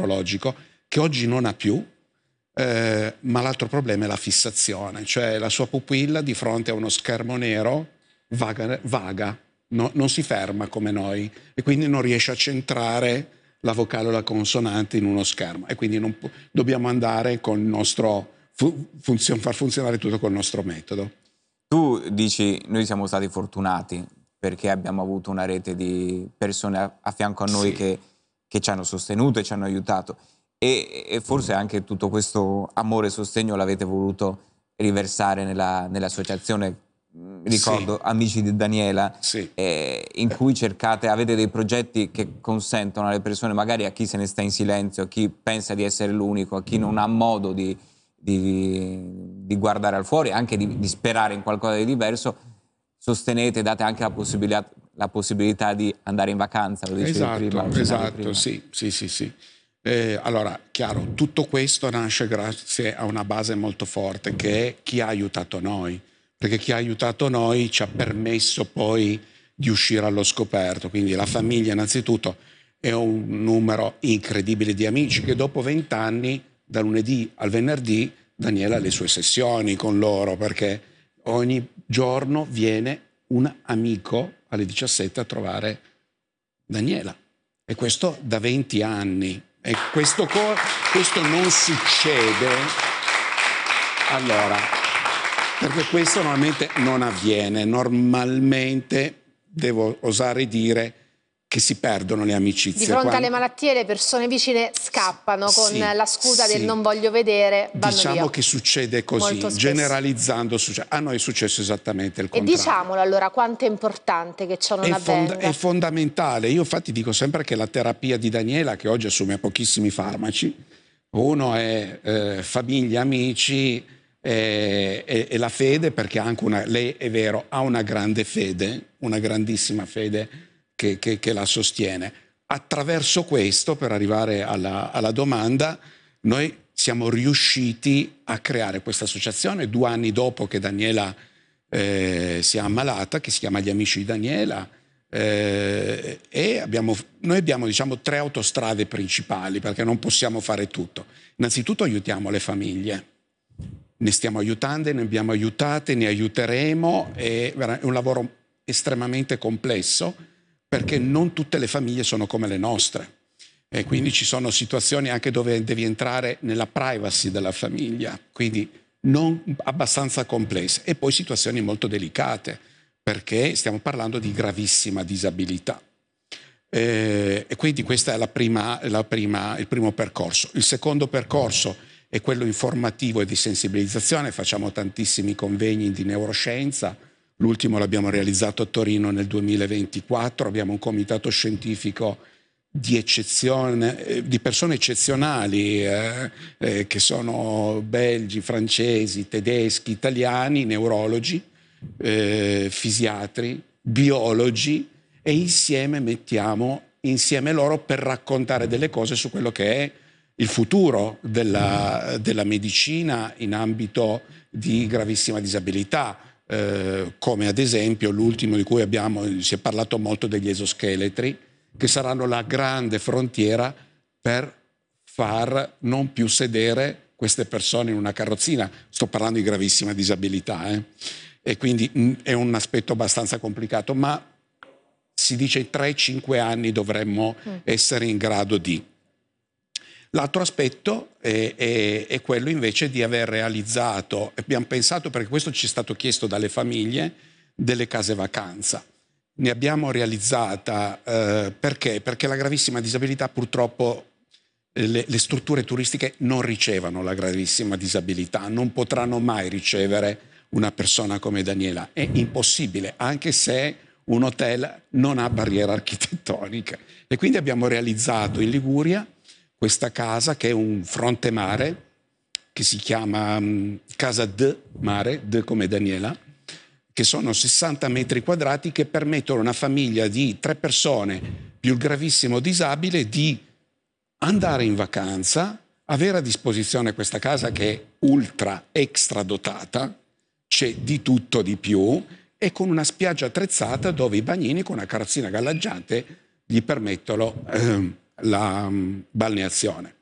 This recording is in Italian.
neurologico che oggi non ha più, ma l'altro problema è la fissazione, cioè la sua pupilla di fronte a uno schermo nero vaga, non si ferma come noi e quindi non riesce a centrare la vocale o la consonante in uno schermo e quindi dobbiamo andare con il nostro far funzionare tutto col nostro metodo. Tu dici, noi siamo stati fortunati perché abbiamo avuto una rete di persone a fianco a noi che ci hanno sostenuto e ci hanno aiutato e forse anche tutto questo amore e sostegno l'avete voluto riversare nell'associazione, ricordo, Amici di Daniela, in cui avete dei progetti che consentono alle persone, magari a chi se ne sta in silenzio, a chi pensa di essere l'unico, a chi non ha modo di guardare al fuori, anche di sperare in qualcosa di diverso, sostenete, date anche la possibilità di andare in vacanza, lo dicevi prima. Esatto, sì. Allora, chiaro, tutto questo nasce grazie a una base molto forte che è chi ha aiutato noi, perché chi ha aiutato noi ci ha permesso poi di uscire allo scoperto, quindi la famiglia innanzitutto è un numero incredibile di amici che dopo 20 anni, da lunedì al venerdì, Daniela ha le sue sessioni con loro, perché ogni giorno viene un amico alle 17 a trovare Daniela. E questo da 20 anni. E questo non succede, allora, perché questo normalmente non avviene. Normalmente, devo osare dire, che si perdono le amicizie. Di fronte alle malattie le persone vicine scappano con la scusa del non voglio vedere, vanno diciamo via. Che succede così, generalizzando, a noi è successo esattamente il contrario. E diciamolo allora, quanto è importante che ciò non avvenga. È fondamentale, io infatti dico sempre che la terapia di Daniela, che oggi assume pochissimi farmaci, uno è famiglia, amici e la fede, perché anche lei è vero, ha una grande fede, una grandissima fede, che la sostiene. Attraverso questo, per arrivare alla domanda, noi siamo riusciti a creare questa associazione 2 anni dopo che Daniela si è ammalata, che si chiama Gli Amici di Daniela, e noi abbiamo diciamo 3 autostrade principali, perché non possiamo fare tutto. Innanzitutto aiutiamo le famiglie, ne stiamo aiutando, ne abbiamo aiutate, ne aiuteremo, è un lavoro estremamente complesso, perché non tutte le famiglie sono come le nostre e quindi ci sono situazioni anche dove devi entrare nella privacy della famiglia, quindi non abbastanza complesse, e poi situazioni molto delicate perché stiamo parlando di gravissima disabilità e quindi questo è il primo percorso. Il secondo percorso è quello informativo e di sensibilizzazione, facciamo tantissimi convegni di neuroscienza. L'ultimo l'abbiamo realizzato a Torino nel 2024, abbiamo un comitato scientifico di persone eccezionali che sono belgi, francesi, tedeschi, italiani, neurologi, fisiatri, biologi, e insieme mettiamo insieme loro per raccontare delle cose su quello che è il futuro della medicina in ambito di gravissima disabilità. Come ad esempio l'ultimo di cui si è parlato molto, degli esoscheletri, che saranno la grande frontiera per far non più sedere queste persone in una carrozzina. Sto parlando di gravissima disabilità, e quindi è un aspetto abbastanza complicato, ma si dice 3-5 anni dovremmo essere in grado di. L'altro aspetto è quello invece di aver realizzato, abbiamo pensato, perché questo ci è stato chiesto dalle famiglie, delle case vacanza. Ne abbiamo realizzata perché? Perché la gravissima disabilità purtroppo le strutture turistiche non ricevono la gravissima disabilità, non potranno mai ricevere una persona come Daniela. È impossibile, anche se un hotel non ha barriera architettonica. E quindi abbiamo realizzato in Liguria questa casa che è un fronte mare, che si chiama Casa de Mare, de come Daniela, che sono 60 metri quadrati che permettono a una famiglia di 3 persone più il gravissimo disabile di andare in vacanza, avere a disposizione questa casa che è ultra extra dotata, c'è di tutto di più, e con una spiaggia attrezzata dove i bagnini con una carrozzina galleggiante gli permettono la balneazione.